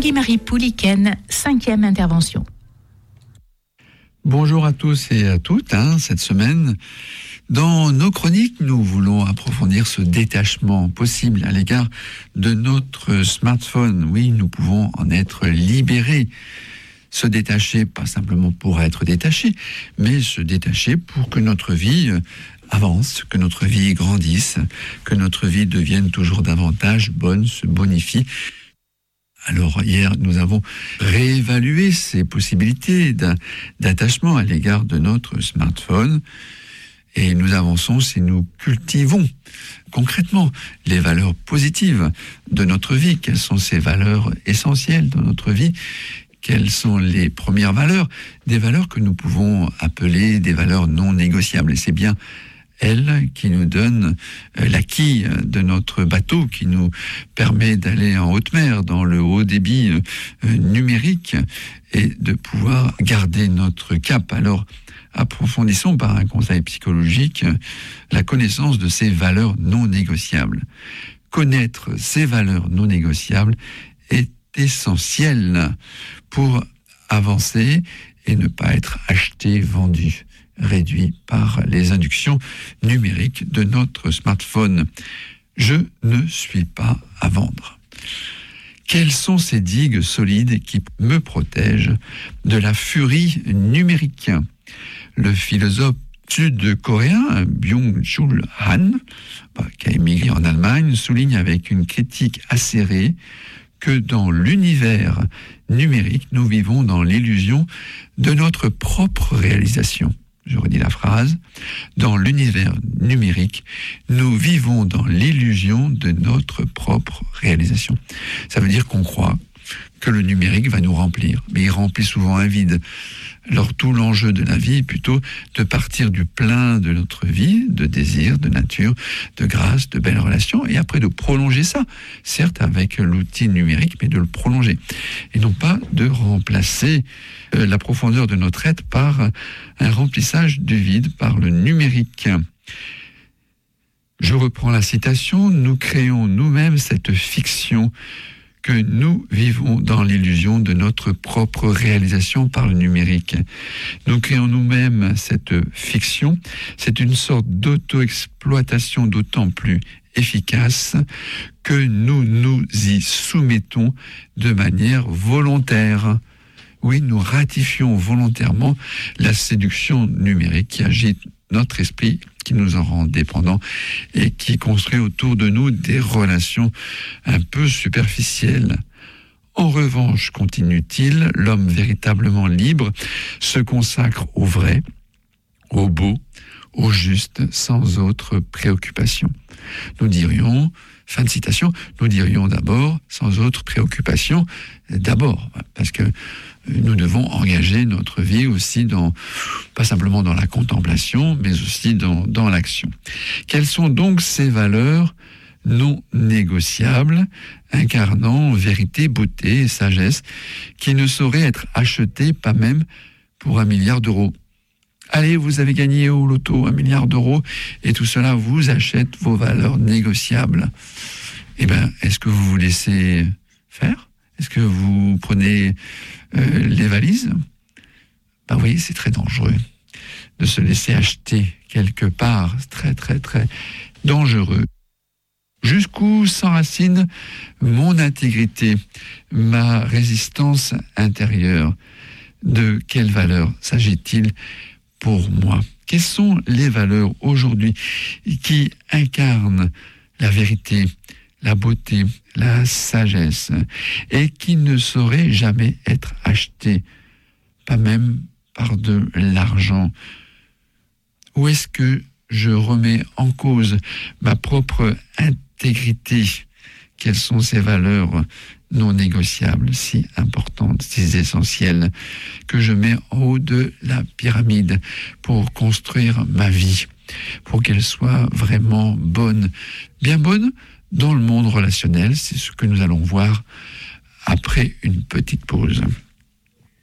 Guy-Marie Pouliken, 5e intervention. Bonjour à tous et à toutes. Cette semaine, dans nos chroniques, nous voulons approfondir ce détachement possible à l'égard de notre smartphone. Oui, nous pouvons en être libérés. Se détacher, pas simplement pour être détaché, mais se détacher pour que notre vie avance, que notre vie grandisse, que notre vie devienne toujours davantage bonne, se bonifie. Alors hier, nous avons réévalué ces possibilités d'attachement à l'égard de notre smartphone et nous avançons si nous cultivons concrètement les valeurs positives de notre vie. Quelles sont ces valeurs essentielles dans notre vie ? Quelles sont les premières valeurs ? Des valeurs que nous pouvons appeler des valeurs non négociables. Et c'est bien elles qui nous donnent la quille de notre bateau, qui nous permet d'aller en haute mer, dans le haut débit numérique, et de pouvoir garder notre cap. Alors, approfondissons par un conseil psychologique la connaissance de ces valeurs non négociables. Connaître ces valeurs non négociables est essentiel pour avancer et ne pas être acheté, vendu, réduit par les inductions numériques de notre smartphone. Je ne suis pas à vendre. Quelles sont ces digues solides qui me protègent de la furie numérique ? Le philosophe sud-coréen Byung-Chul Han, qui a émigré en Allemagne, souligne avec une critique acérée que dans l'univers numérique, nous vivons dans l'illusion de notre propre réalisation. Je redis la phrase. Dans l'univers numérique, nous vivons dans l'illusion de notre propre réalisation. Ça veut dire qu'on croit que le numérique va nous remplir, mais il remplit souvent un vide. Alors tout l'enjeu de la vie est plutôt de partir du plein de notre vie, de désir, de nature, de grâce, de belles relations, et après de prolonger ça, certes avec l'outil numérique, mais de le prolonger. Et non pas de remplacer la profondeur de notre être par un remplissage du vide, par le numérique. Je reprends la citation, nous créons nous-mêmes cette fiction que nous vivons dans l'illusion de notre propre réalisation par le numérique. Nous créons nous-mêmes cette fiction. C'est une sorte d'auto-exploitation d'autant plus efficace que nous nous y soumettons de manière volontaire. Oui, nous ratifions volontairement la séduction numérique qui agite notre esprit, qui nous en rend dépendants et qui construit autour de nous des relations un peu superficielles. En revanche, continue-t-il, l'homme véritablement libre se consacre au vrai, au beau, au juste, sans autre préoccupation. Nous dirions, fin de citation, nous dirions d'abord, sans autre préoccupation, d'abord, parce que nous devons engager notre vie aussi pas simplement dans la contemplation, mais aussi dans l'action. Quelles sont donc ces valeurs non négociables, incarnant vérité, beauté et sagesse, qui ne sauraient être achetées, pas même pour 1 milliard d'euros? Allez, vous avez gagné au loto 1 milliard d'euros, et tout cela vous achète vos valeurs négociables. Eh bien, est-ce que vous vous laissez faire ? Est-ce que vous prenez les valises? Ben oui, c'est très dangereux de se laisser acheter quelque part. C'est très, très, très dangereux. Jusqu'où s'enracine mon intégrité, ma résistance intérieure? De quelles valeurs s'agit-il pour moi? Quelles sont les valeurs aujourd'hui qui incarnent la vérité, la beauté, la sagesse, et qui ne saurait jamais être acheté, pas même par de l'argent? Où est-ce que je remets en cause ma propre intégrité? Quelles sont ces valeurs non négociables, si importantes, si essentielles, que je mets en haut de la pyramide pour construire ma vie, pour qu'elle soit vraiment bonne, bien bonne, dans le monde relationnel? C'est ce que nous allons voir après une petite pause.